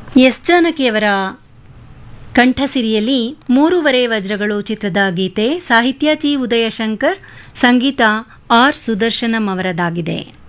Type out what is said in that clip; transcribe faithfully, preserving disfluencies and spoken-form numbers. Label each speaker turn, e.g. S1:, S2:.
S1: S ಜಾನಕಿಯವರ ಕಂಠಸಿರಿಯಲ್ಲಿ ಮೂರುವರೆ ವಜ್ರಗಳು ಚಿತ್ರದ ಗೀತೆ, ಸಾಹಿತ್ಯ ಜಿ ಉದಯಶಂಕರ್, ಸಂಗೀತ ಆರ್ ಸುದರ್ಶನಂ ಅವರದಾಗಿದೆ.